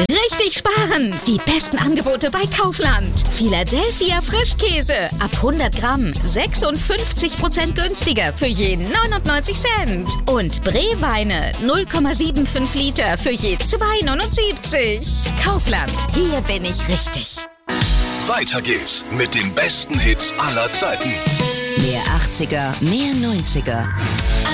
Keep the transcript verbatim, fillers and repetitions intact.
Richtig sparen! Die besten Angebote bei Kaufland. Philadelphia Frischkäse ab hundert Gramm sechsundfünfzig Prozent günstiger für je neunundneunzig Cent. Und Breweine null Komma fünfundsiebzig Liter für je zwei neunundsiebzig. Kaufland, hier bin ich richtig. Weiter geht's mit den besten Hits aller Zeiten. Mehr achtziger, mehr neunziger.